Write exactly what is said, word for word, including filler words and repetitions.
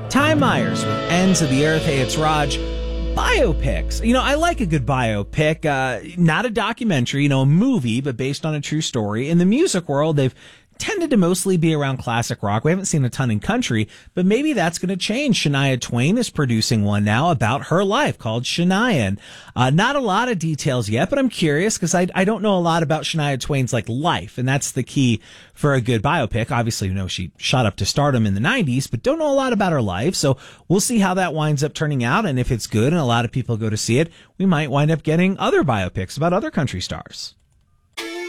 Ty Myers with Ends of the Earth. Hey, it's Raj. Biopics. You know, I like a good biopic. Uh, not a documentary, you know, a movie, but based on a true story. In the music world, they've tended to mostly be around classic rock. We haven't seen a ton in country, but maybe that's going to change. Shania Twain is producing one now about her life called Shania. And, uh, not a lot of details yet, but I'm curious because I, I don't know a lot about Shania Twain's like life. And that's the key for a good biopic. Obviously, you know, she shot up to stardom in the nineties, but don't know a lot about her life. So we'll see how that winds up turning out. And if it's good and a lot of people go to see it, we might wind up getting other biopics about other country stars.